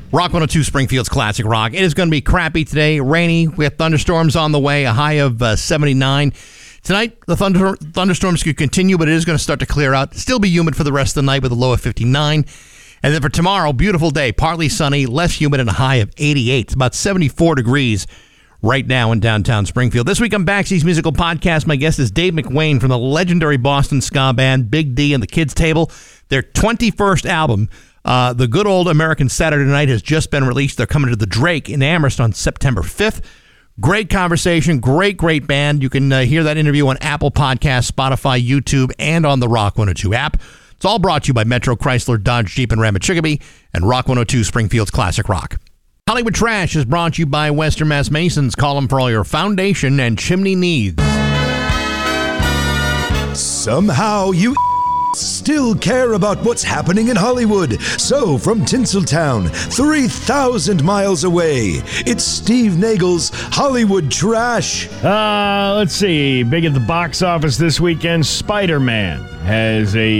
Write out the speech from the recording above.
Rock 102 Springfield's Classic Rock. It is going to be crappy today, rainy. We have thunderstorms on the way, a high of 79. Tonight, the thunderstorms could continue, but it is going to start to clear out. Still be humid for the rest of the night with a low of 59. And then for tomorrow, beautiful day, partly sunny, less humid, and a high of 88. It's about 74 degrees right now in downtown Springfield. This week on Backseat's Musical Podcast, my guest is Dave McWane from the legendary Boston ska band Big D and the Kids Table. Their 21st album, The Good Old American Saturday Night, has just been released. They're coming to the Drake in Amherst on September 5th. Great conversation, great band. You can hear that interview on Apple Podcasts, Spotify, YouTube, and on the Rock 102 app. It's all brought to you by Metro Chrysler, Dodge, Jeep, and Ram at Chicopee, and Rock 102 Springfield's Classic Rock. Hollywood Trash is brought to you by Western Mass Masons. Call them for all your foundation and chimney needs. Somehow you still care about what's happening in Hollywood. So from Tinseltown, 3,000 miles away, it's Steve Nagel's Hollywood Trash. Let's see. Big at the box office this weekend, Spider-Man has a